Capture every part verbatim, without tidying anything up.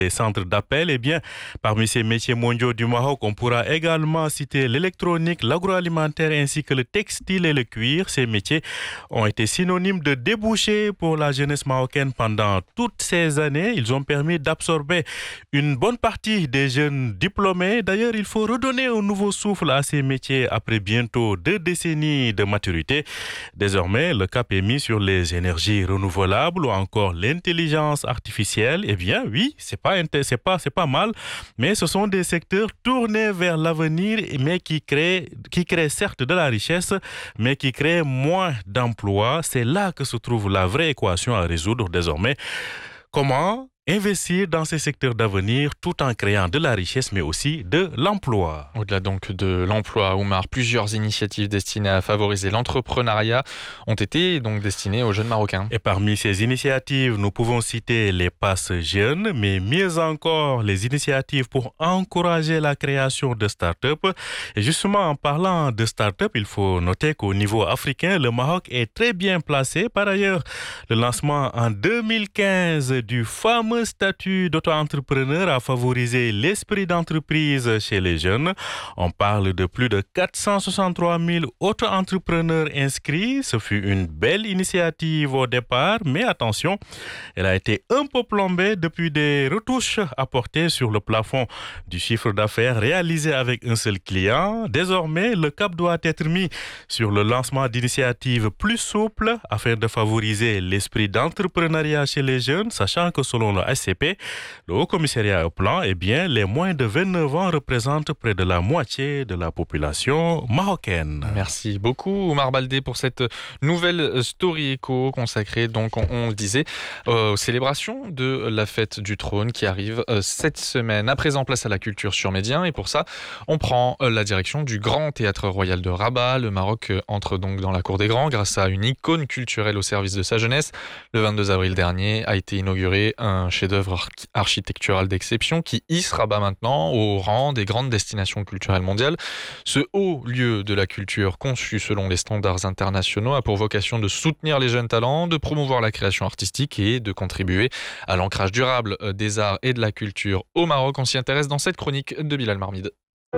les centres d'appel. Eh bien, parmi ces métiers mondiaux du Maroc, on pourra également citer l'électronique, l'agroalimentaire ainsi que le textile et le cuir. Ces métiers ont été synonymes de débouchés pour la jeunesse marocaine pendant toutes ces années. Ils ont permis d'absorber une bonne partie des jeunes diplômés. D'ailleurs, il faut redonner un nouveau souffle à ces métiers après bientôt deux décennies de maturité. Désormais, le cap est mis sur les énergies renouvelables ou encore l'intelligence artificielle. Eh bien, oui, c'est pas C'est pas, c'est pas mal, mais ce sont des secteurs tournés vers l'avenir, mais qui créent, qui créent certes de la richesse, mais qui créent moins d'emplois. C'est là que se trouve la vraie équation à résoudre désormais. Comment investir dans ces secteurs d'avenir tout en créant de la richesse, mais aussi de l'emploi. Au-delà donc de l'emploi, Oumar, plusieurs initiatives destinées à favoriser l'entrepreneuriat ont été donc destinées aux jeunes Marocains. Et parmi ces initiatives, nous pouvons citer les passes jeunes, mais mieux encore les initiatives pour encourager la création de start-up. Et justement, en parlant de start-up, il faut noter qu'au niveau africain, le Maroc est très bien placé. Par ailleurs, le lancement en deux mille quinze du fameux statut d'auto-entrepreneur a favorisé l'esprit d'entreprise chez les jeunes. On parle de plus de quatre cent soixante-trois mille auto-entrepreneurs inscrits. Ce fut une belle initiative au départ, mais attention, elle a été un peu plombée depuis des retouches apportées sur le plafond du chiffre d'affaires réalisé avec un seul client. Désormais, le cap doit être mis sur le lancement d'initiatives plus souples afin de favoriser l'esprit d'entrepreneuriat chez les jeunes, sachant que selon le S C P, le Haut Commissariat au Plan, eh bien, les moins de vingt-neuf ans représentent près de la moitié de la population marocaine. Merci beaucoup, Omar Baldé, pour cette nouvelle story éco consacrée, donc, on, on le disait, euh, aux célébrations de la fête du trône qui arrive euh, cette semaine. À présent, place à la culture sur Médien, et pour ça, on prend euh, la direction du Grand Théâtre Royal de Rabat. Le Maroc euh, entre donc dans la cour des grands grâce à une icône culturelle au service de sa jeunesse. Le vingt-deux avril dernier a été inauguré un chef-d'œuvre architectural d'exception qui hisse Rabat maintenant au rang des grandes destinations culturelles mondiales. Ce haut lieu de la culture, conçu selon les standards internationaux, a pour vocation de soutenir les jeunes talents, de promouvoir la création artistique et de contribuer à l'ancrage durable des arts et de la culture au Maroc. On s'y intéresse dans cette chronique de Bilal Marmide.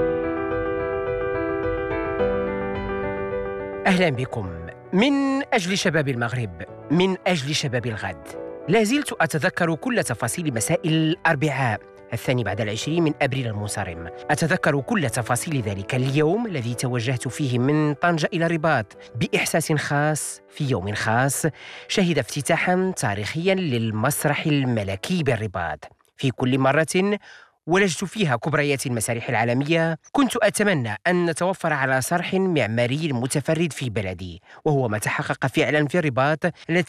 أهلا بكم. من أجل شباب المغرب، من أجل شباب الغد، لا زلت أتذكر كل تفاصيل مساء الأربعاء الثاني بعد العشرين من أبريل المنصرم. أتذكر كل تفاصيل ذلك اليوم الذي توجهت فيه من طنجة إلى الرباط بإحساس خاص في يوم خاص شهد افتتاحا تاريخيا للمسرح الملكي بالرباط. في كل مرة ولجت فيها كبريات المسارح العالمية كنت أتمنى أن نتوفر على صرح معماري متفرد في بلدي، وهو ما تحقق فعلا في الرباط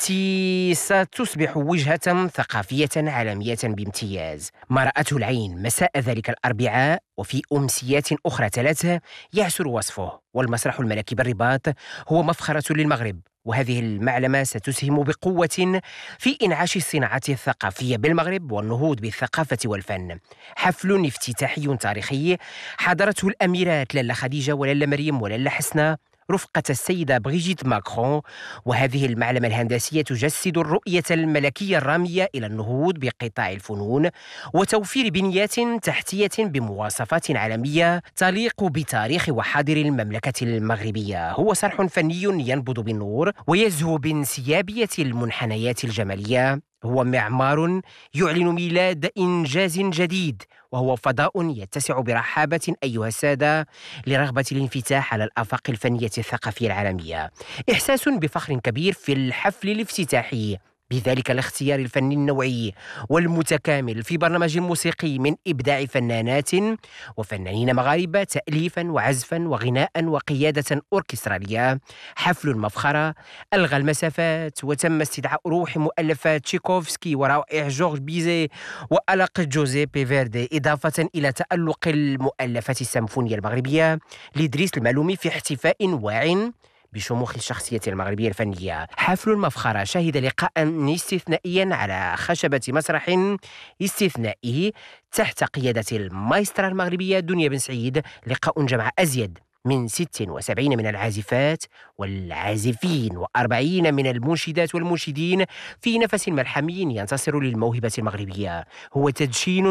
التي ستصبح وجهة ثقافية عالمية بامتياز. ما رأته العين مساء ذلك الأربعاء وفي أمسيات أخرى ثلاثة يعسر وصفه، والمسرح الملكي بالرباط هو مفخرة للمغرب، وهذه المعلمة ستسهم بقوة في إنعاش الصناعة الثقافية بالمغرب والنهوض بالثقافة والفن. حفل افتتاحي تاريخي حضرته الأميرات لالا خديجة ولالا مريم ولالا حسنة رفقة السيدة بريجيت ماكرون، وهذه المعلمة الهندسية تجسد الرؤية الملكية الرامية إلى النهوض بقطاع الفنون وتوفير بنيات تحتية بمواصفات عالمية تليق بتاريخ وحاضر المملكة المغربية. هو صرح فني ينبض بالنور ويزهو بانسيابية المنحنيات الجمالية. هو معمار يعلن ميلاد إنجاز جديد، وهو فضاء يتسع برحابة أيها السادة لرغبة الانفتاح على الآفاق الفنية الثقافية العالمية. إحساس بفخر كبير في الحفل الافتتاحي بذلك الاختيار الفني النوعي والمتكامل في برنامج موسيقي من إبداع فنانات وفنانين مغاربة تأليفا وعزفا وغناء وقيادة أوركسترالية. حفل مفخرة ألغى المسافات وتم استدعاء روح مؤلفات تشيكوفسكي وروائع جورج بيزي وألق جوزيبي فيردي، إضافة إلى تألق المؤلفات السيمفونية المغربية لإدريس المعلومي في احتفاء واع بشموخ الشخصية المغربية الفنية. حفل المفخرة شهد لقاء استثنائيا على خشبة مسرح استثنائي تحت قيادة المايسترا المغربية دنيا بن سعيد. لقاء جمع أزيد من ستة وسبعين من العازفات والعازفين وأربعين من المنشدات والمنشدين في نفس ملحمي ينتصر للموهبة المغربية. هو تدشين